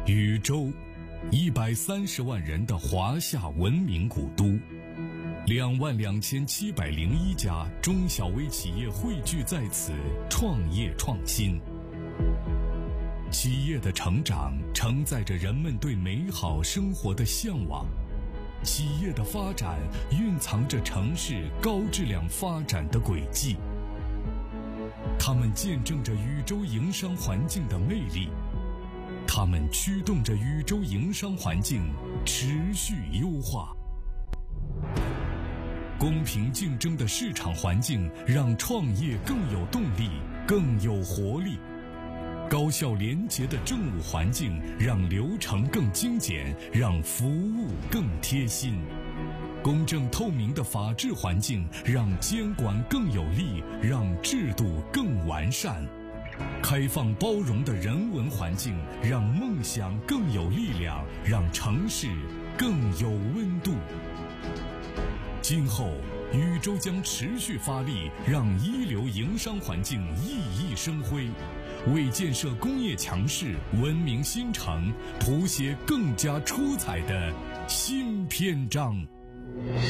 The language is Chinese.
禹州，130万人的华夏文明古都，22701家中小微企业汇聚在此，创业创新。企业的成长承载着人们对美好生活的向往，企业的发展蕴藏着城市高质量发展的轨迹。它们见证着禹州营商环境的魅力，它们驱动着禹州营商环境持续优化。公平竞争的市场环境让创业更有动力，更有活力。高效廉洁的政务环境让流程更精简，让服务更贴心。公正透明的法治环境让监管更有力，让制度更完善。开放包容的人文环境让梦想更有力量，让城市更有温度。今后禹州将持续发力，让一流营商环境熠熠生辉，为建设工业强市、文明新城谱写更加出彩的新篇章。